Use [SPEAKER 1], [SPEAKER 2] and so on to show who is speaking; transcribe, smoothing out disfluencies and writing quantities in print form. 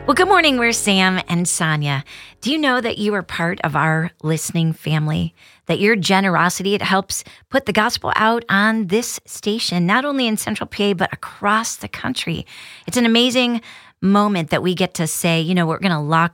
[SPEAKER 1] Well, good morning. We're Sam and Sonia. Do you know that you are part of our listening family? That your generosity, it helps put the gospel out on this station, not only in Central PA, but across the country. It's an amazing moment that we get to say, we're going to lock